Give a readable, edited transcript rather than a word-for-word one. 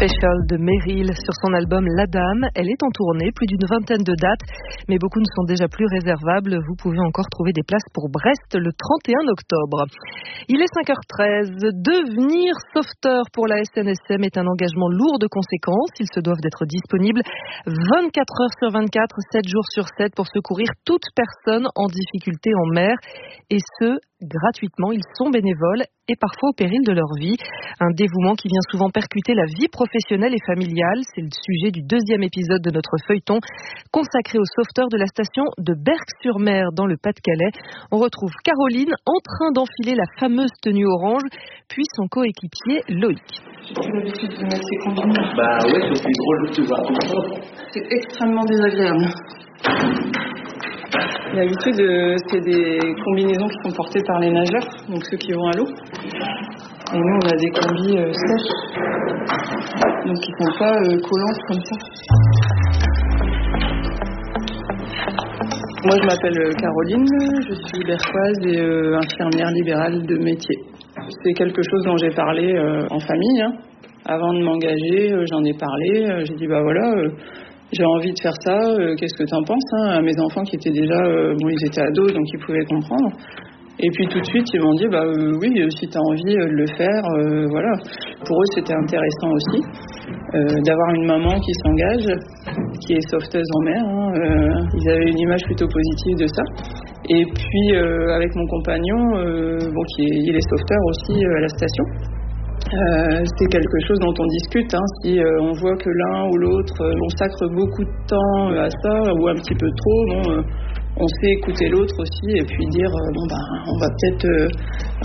Special de Meryl sur son album La Dame. Elle est en tournée, plus d'une vingtaine de dates, mais beaucoup ne sont déjà plus réservables. Vous pouvez encore trouver des places pour Brest le 31 octobre. Il est 5h13. Devenir sauveteur pour la SNSM est un engagement lourd de conséquences. Ils se doivent d'être disponibles 24 heures sur 24, 7 jours sur 7 pour secourir toute personne en difficulté en mer. Et ce, gratuitement. Ils sont bénévoles et parfois au péril de leur vie. Un dévouement qui vient souvent percuter la vie professionnelle et familiale. C'est le sujet du deuxième épisode de notre feuilleton consacré aux sauveteurs de la station de Berck-sur-Mer dans le Pas-de-Calais. On retrouve Caroline en train d'enfiler la fameuse tenue orange, puis son coéquipier Loïc. J'ai plus l'habitude de mettre ces combinaisons. Bah ouais, c'est plus drôle de te voir tout le monde. C'est extrêmement désagréable. D'habitude, c'est des combinaisons qui sont portées par les nageurs, donc ceux qui vont à l'eau. Et nous, on a des combis sèches, donc qui ne sont pas collantes comme ça. Moi, je m'appelle Caroline, je suis bercoise et infirmière libérale de métier. C'est quelque chose dont j'ai parlé en famille. Hein. Avant de m'engager, j'en ai parlé. J'ai dit, bah voilà... j'ai envie de faire ça, qu'est-ce que t'en penses hein? À mes enfants qui étaient déjà, ils étaient ados, donc ils pouvaient comprendre. Et puis tout de suite, ils m'ont dit, oui, si t'as envie de le faire, voilà. Pour eux, c'était intéressant aussi d'avoir une maman qui s'engage, qui est sauveteuse en mer. Hein, ils avaient une image plutôt positive de ça. Et puis, avec mon compagnon, il est sauveteur aussi à la station. C'est quelque chose dont on discute, hein. Si on voit que l'un ou l'autre consacre beaucoup de temps à ça ou un petit peu trop, on sait écouter l'autre aussi et puis dire on va peut-être